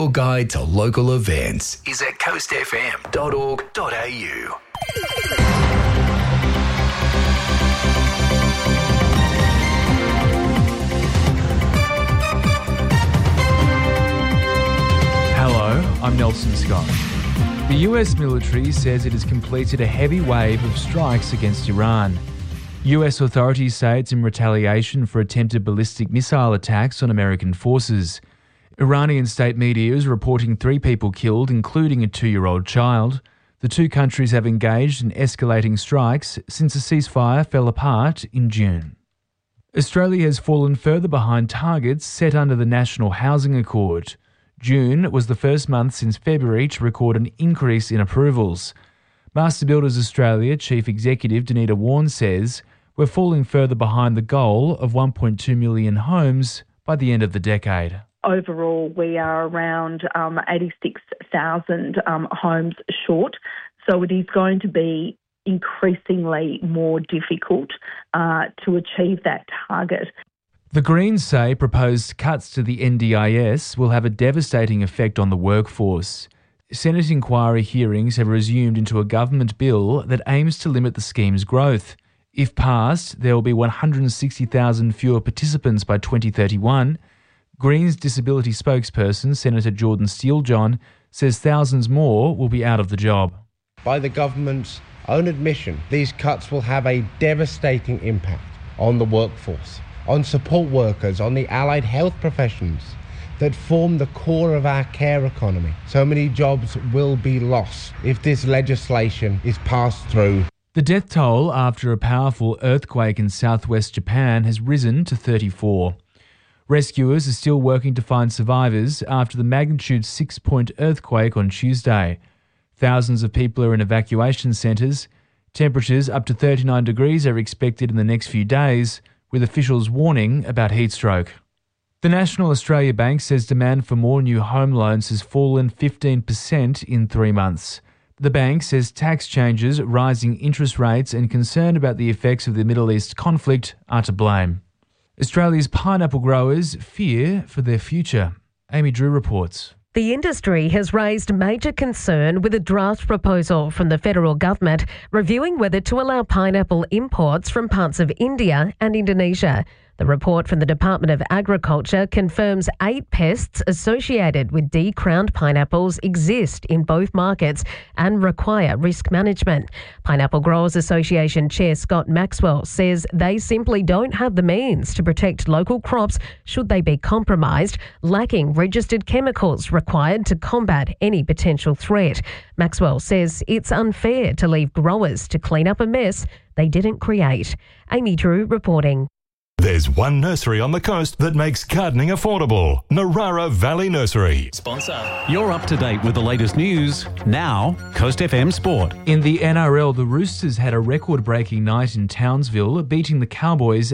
Your guide to local events is at coastfm.org.au. Hello, I'm Nelson Scott. The US military says it has completed a heavy wave of strikes against Iran. US authorities say it's in retaliation for attempted ballistic missile attacks on American forces. Iranian state media is reporting 3 people killed, including a 2-year-old child. The two countries have engaged in escalating strikes since a ceasefire fell apart in June. Australia has fallen further behind targets set under the National Housing Accord. June was the first month since February to record an increase in approvals. Master Builders Australia Chief Executive Danita Warren says we're falling further behind the goal of 1.2 million homes by the end of the decade. Overall, we are around 86,000 homes short, so it is going to be increasingly more difficult to achieve that target. The Greens say proposed cuts to the NDIS will have a devastating effect on the workforce. Senate inquiry hearings have resumed into a government bill that aims to limit the scheme's growth. If passed, there will be 160,000 fewer participants by 2031. Greens disability spokesperson Senator Jordan Steele-John says thousands more will be out of the job. By the government's own admission, these cuts will have a devastating impact on the workforce, on support workers, on the allied health professions that form the core of our care economy. So many jobs will be lost if this legislation is passed through. The death toll after a powerful earthquake in southwest Japan has risen to 34. Rescuers are still working to find survivors after the magnitude 6-point earthquake on Tuesday. Thousands of people are in evacuation centres. Temperatures up to 39 degrees are expected in the next few days, with officials warning about heatstroke. The National Australia Bank says demand for more new home loans has fallen 15% in 3 months. The bank says tax changes, rising interest rates and concern about the effects of the Middle East conflict are to blame. Australia's pineapple growers fear for their future. Amy Drew reports. The industry has raised major concern with a draft proposal from the federal government reviewing whether to allow pineapple imports from parts of India and Indonesia. The report from the Department of Agriculture confirms 8 pests associated with D-crowned pineapples exist in both markets and require risk management. Pineapple Growers Association Chair Scott Maxwell says they simply don't have the means to protect local crops should they be compromised, lacking registered chemicals required to combat any potential threat. Maxwell says it's unfair to leave growers to clean up a mess they didn't create. Amy Drew reporting. There's one nursery on the coast that makes gardening affordable. Narara Valley Nursery. Sponsor. You're up to date with the latest news. Now, Coast FM Sport. In the NRL, the Roosters had a record-breaking night in Townsville, beating the Cowboys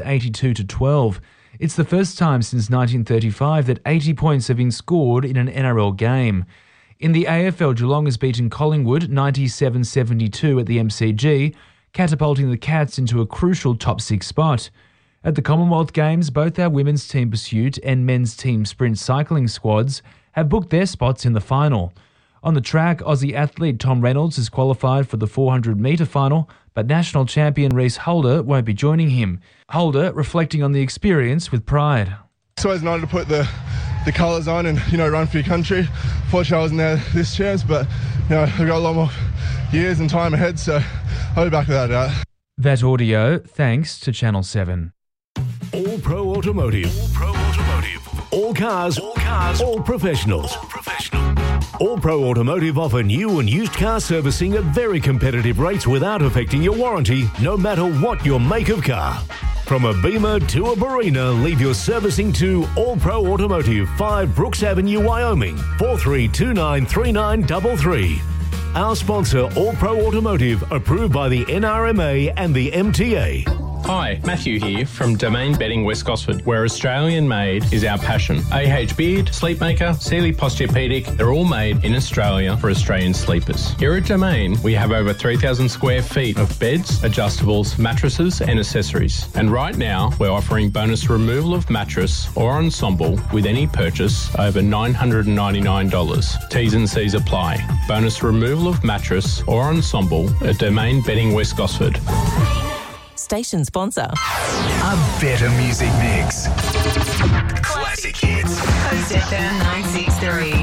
82-12. It's the first time since 1935 that 80 points have been scored in an NRL game. In the AFL, Geelong has beaten Collingwood 97-72 at the MCG, catapulting the Cats into a crucial top 6 spot. At the Commonwealth Games, both our women's team pursuit and men's team sprint cycling squads have booked their spots in the final. On the track, Aussie athlete Tom Reynolds has qualified for the 400-metre final, but national champion Reece Holder won't be joining him. Holder reflecting on the experience with pride. It's always nice to put the colours on and, run for your country. Fortunately, I wasn't there this chance, but, I've got a lot more years and time ahead, so I'll be back without a doubt. That audio, thanks to Channel 7. All Pro Automotive. All Pro Automotive. All cars. All cars. All professionals. All professional. All Pro Automotive offer new and used car servicing at very competitive rates without affecting your warranty, no matter what your make of car. From a Beamer to a Barina, leave your servicing to All Pro Automotive, 5 Brooks Avenue, Wyoming, 43293933. Our sponsor, All Pro Automotive, approved by the NRMA and the MTA. Hi, Matthew here from Domain Bedding West Gosford, where Australian made is our passion. AH Beard, Sleepmaker, Sealy Posturepedic, they're all made in Australia for Australian sleepers. Here at Domain, we have over 3,000 square feet of beds, adjustables, mattresses and accessories. And right now, we're offering bonus removal of mattress or ensemble with any purchase over $999. T's and C's apply. Bonus removal of mattress or ensemble at Domain Bedding West Gosford. Station sponsor. A better music mix. Classic hits. Coast FM 963.